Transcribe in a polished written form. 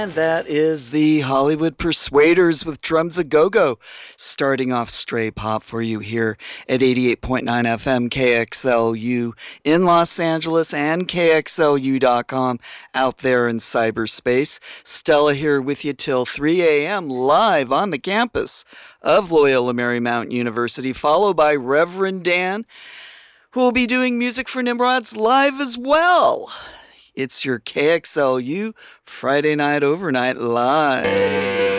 And that is the Hollywood Persuaders with Drums a Go-Go, starting off Stray Pop for you here at 88.9 FM KXLU in Los Angeles and KXLU.com out there in cyberspace. Stella here with you till 3 a.m. live on the campus of Loyola Marymount University, followed by Reverend Dan, who will be doing music for Nimrods live as well. It's your KXLU Friday Night Overnight Live.